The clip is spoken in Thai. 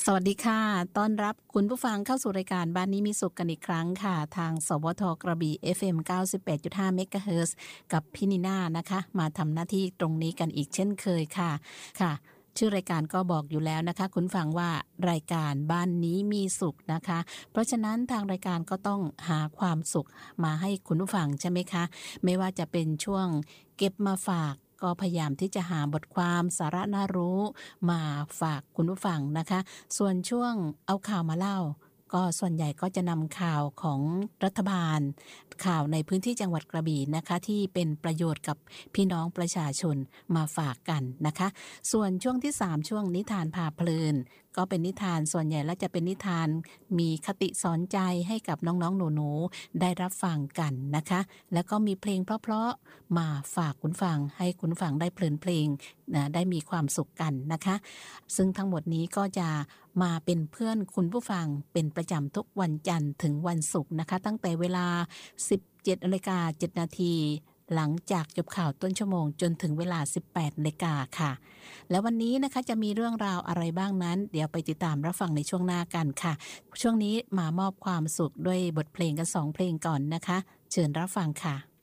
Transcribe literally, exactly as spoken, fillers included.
สวัสดีค่ะต้อนรับคุณผู้ฟังเข้าสู่รายการบ้านนี้มีสุขกันอีกครั้งค่ะทางสวทกระบี่ เอฟ เอ็ม เก้าสิบแปดจุดห้า เมกะเฮิรตซ์ กับพี่นีน่านะคะมาทำหน้าที่ตรงนี้กันอีกเช่นเคยค่ะค่ะชื่อรายการก็บอกอยู่แล้วนะคะคุณฟังว่ารายการบ้านนี้มีสุขนะคะเพราะฉะนั้นทางรายการก็ต้องหาความสุขมาให้คุณผู้ฟังใช่ไหมคะไม่ว่าจะเป็นช่วงเก็บมาฝากก็พยายามที่จะหาบทความสาระน่ารู้มาฝากคุณผู้ฟังนะคะส่วนช่วงเอาข่าวมาเล่าก็ส่วนใหญ่ก็จะนำข่าวของรัฐบาลข่าวในพื้นที่จังหวัดกระบี่นะคะที่เป็นประโยชน์กับพี่น้องประชาชนมาฝากกันนะคะส่วนช่วงที่สามช่วงนิทานพาเพลินก็เป็นนิทานส่วนใหญ่แล้วจะเป็นนิทานมีคติสอนใจให้กับน้องๆหนูๆได้รับฟังกันนะคะแล้วก็มีเพลงเพราะๆมาฝากคุณฟังให้คุณฟังได้เพลินเพลงนะได้มีความสุขกันนะคะซึ่งทั้งหมดนี้ก็จะมาเป็นเพื่อนคุณผู้ฟังเป็นประจำทุกวันจันทร์ถึงวันศุกร์นะคะตั้งแต่เวลา สิบเจ็ดนาฬิกาเจ็ดนาทีหลังจากจบข่าวต้นชั่วโมงจนถึงเวลา สิบแปดนาฬิกาค่ะแล้ววันนี้นะคะจะมีเรื่องราวอะไรบ้างนั้นเดี๋ยวไปติดตามรับฟังในช่วงหน้ากันค่ะช่วงนี้มามอบความสุขด้วยบทเพลงกันสองเพลงก่อนนะคะเชิญรับฟังค่ะ